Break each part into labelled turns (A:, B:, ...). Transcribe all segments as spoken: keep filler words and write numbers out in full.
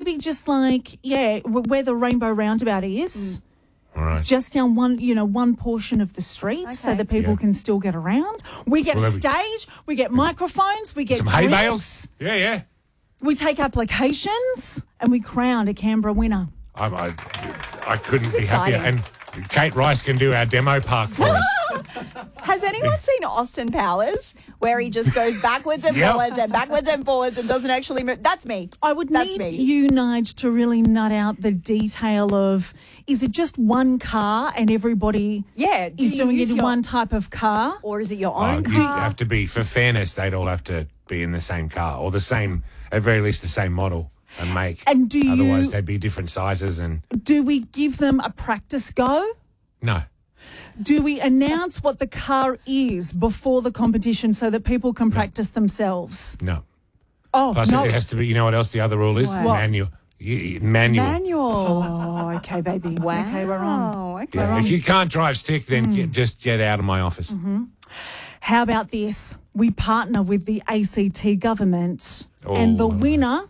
A: maybe just like, yeah, w- where the Rainbow Roundabout is.
B: Mm. All right.
A: Just down one, you know, one portion of the street okay. so that people yeah. can still get around. We get well, a stage, we get microphones, we get
B: some
A: drinks,
B: hay bales. Yeah, yeah.
A: We take applications and we crown a Canberra winner.
B: I, I, I couldn't be happier. And Kate Rice can do our demo park for us.
C: Has anyone seen Austin Powers, where he just goes backwards and
B: yep.
C: forwards and backwards and forwards and doesn't actually move? That's me.
A: I would
C: That's
A: need
C: me.
A: you, Nige, to really nut out the detail of, is it just one car and everybody
C: yeah, do
A: is doing it in
C: your,
A: one type of car?
C: Or is it your own
B: oh,
C: car?
B: You have to be, for fairness, they'd all have to be in the same car or the same, at very least the same model and make.
A: And do you,
B: Otherwise, they'd be different sizes. And
A: do we give them a practice go?
B: No.
A: Do we announce what the car is before the competition so that people can no. practice themselves?
B: No.
A: Oh,
B: Plus,
A: no.
B: it has to be, you know what else the other rule is?
A: What?
B: Manual. You, manual.
C: Manual.
A: Oh, okay, baby.
C: Wow.
A: Okay, we're on.
C: Okay.
B: Yeah,
A: we're on.
B: if you can't drive stick, then
A: mm.
B: get, just get out of my office.
A: Mm-hmm. How about this? We partner with the A C T government
B: oh.
A: and the winner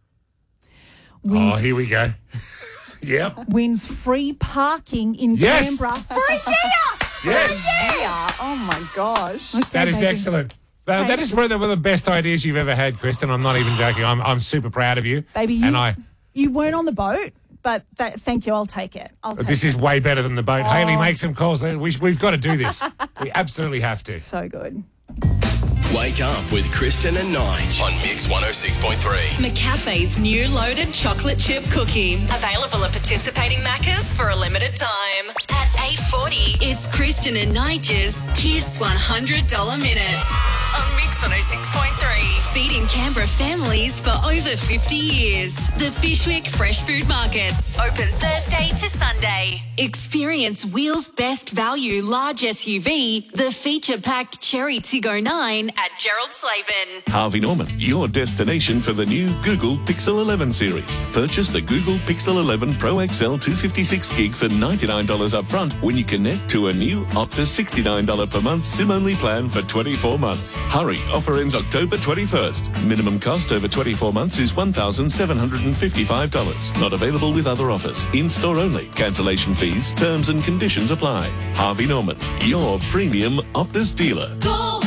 A: wins...
B: Oh, here we go. Yep.
A: Wins free parking in
B: yes.
A: Canberra for a year.
B: Yes.
C: Yeah. Oh, my gosh.
A: Okay,
B: that is
A: baby.
B: excellent. That,
A: Okay.
B: that is one of, the, one of the best ideas you've ever had, Kristen. I'm not even joking. I'm, I'm super proud of you.
A: Baby, you,
B: and I,
A: you weren't on the boat, but th- thank you. I'll take it. I'll take
B: this
A: it.
B: is way better than the boat.
A: Oh.
B: Haley, make some calls. We, we've got to do this. We absolutely have to.
A: So good.
D: Wake up with Kristen and Nige on Mix one oh six point three.
E: McCafe's new loaded chocolate chip cookie. Available at participating Maccas for a limited time. At eight forty, it's Kristen and Nige's Kids one hundred dollars Minute. On Mix one oh six point three. Feeding Canberra families for over fifty years. The Fishwick Fresh Food Markets. Open Thursday to Sunday. Experience Wheels' best value large S U V, the feature-packed Cherry Tig oh nine at Gerald Slavin.
F: Harvey Norman, your destination for the new Google Pixel eleven series. Purchase the Google Pixel eleven Pro X L two fifty-six gig for ninety-nine dollars up front when you connect to a new Optus sixty-nine dollars per month SIM-only plan for twenty-four months. Hurry, offer ends October twenty-first. Minimum cost over twenty-four months is one thousand seven hundred fifty-five dollars. Not available with other offers. In-store only. Cancellation fees, terms and conditions apply. Harvey Norman, your premium Optus dealer.
E: Go!